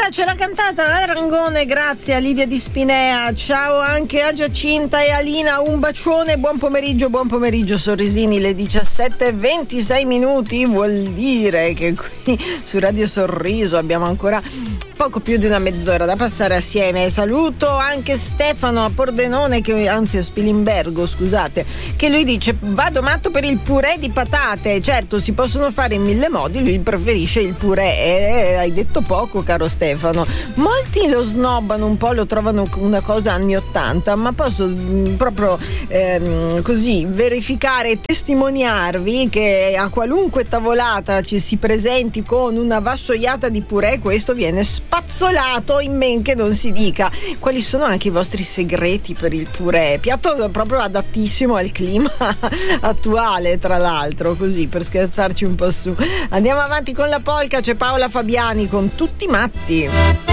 ce l'ha cantata Rangone, grazie a Lidia di Spinea, ciao anche a Giacinta e Alina, un bacione, buon pomeriggio Sorrisini, le 17:26 vuol dire che qui su Radio Sorriso abbiamo ancora poco più di una mezz'ora da passare assieme. Saluto anche Stefano a Pordenone, anzi a Spilimbergo, scusate, che lui dice: vado matto per il purè di patate. Certo, si possono fare in mille modi, lui preferisce il purè. Hai detto poco, caro Stefano. Molti lo snobbano un po', lo trovano una cosa anni 80, ma posso proprio così verificare e testimoniarvi che a qualunque tavolata ci si presenti con una vassoiata di purè, questo viene spazzolato in men che non si dica. Quali sono anche i vostri segreti per il purè? Piatto proprio adattissimo al clima attuale, tra l'altro, così per scherzarci un po' su. Andiamo avanti con la polka, c'è Paola Fabiani con Tutti matti.